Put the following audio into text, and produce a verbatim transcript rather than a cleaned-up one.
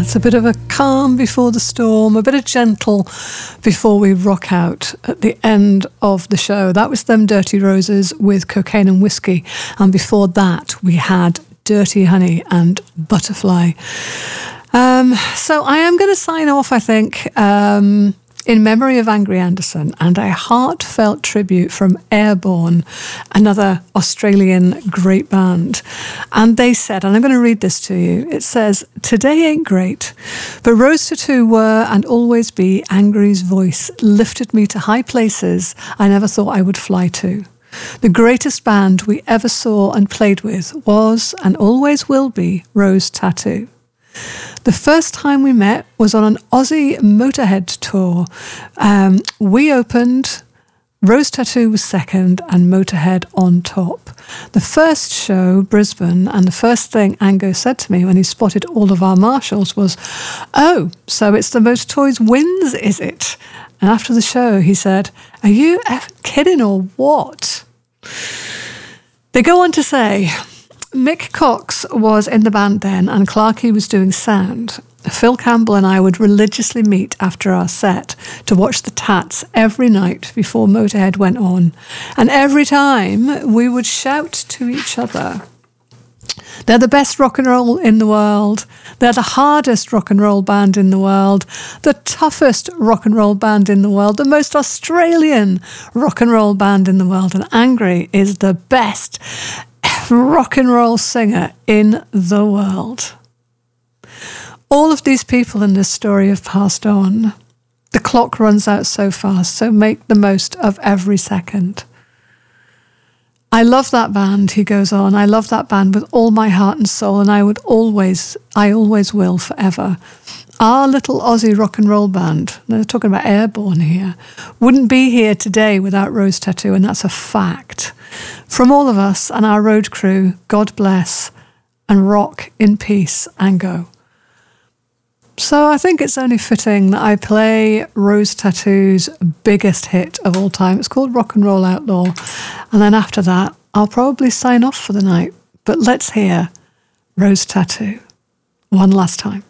It's a bit of a calm before the storm, a bit of gentle before we rock out at the end of the show. That was them Dirty Roses with Cocaine and Whiskey. And before that, we had Dirty Honey and Butterfly. Um, so I am going to sign off, I think, um, in memory of Angry Anderson and a heartfelt tribute from Airborne, another Australian great band. And they said, and I'm going to read this to you, it says, "Today ain't great, but Rose Tattoo were and always be Angry's voice, lifted me to high places I never thought I would fly to. The greatest band we ever saw and played with was and always will be Rose Tattoo. The first time we met was on an Aussie Motorhead tour. Um, we opened, Rose Tattoo was second, and Motorhead on top. The first show, Brisbane, and the first thing Ango said to me when he spotted all of our marshals was, 'Oh, so it's the most toys wins, is it?' And after the show, he said, 'Are you effing kidding or what?'" They go on to say, Mick Cox was in the band then, and Clarkey was doing sound. Phil Campbell and I would religiously meet after our set to watch the Tats every night before Motorhead went on. And every time we would shout to each other, "They're the best rock and roll in the world. They're the hardest rock and roll band in the world. The toughest rock and roll band in the world. The most Australian rock and roll band in the world. And Angry is the best rock and roll singer in the world." All of these people in this story have passed on. The clock runs out so fast, so make the most of every second. "I love that band," he goes on. "I love that band with all my heart and soul, and I would always, I always will forever. Our little Aussie rock and roll band," they're talking about Airborne here, "wouldn't be here today without Rose Tattoo, and that's a fact. From all of us and our road crew, God bless, and rock in peace, Ango." So I think it's only fitting that I play Rose Tattoo's biggest hit of all time. It's called Rock and Roll Outlaw. And then after that, I'll probably sign off for the night. But let's hear Rose Tattoo one last time.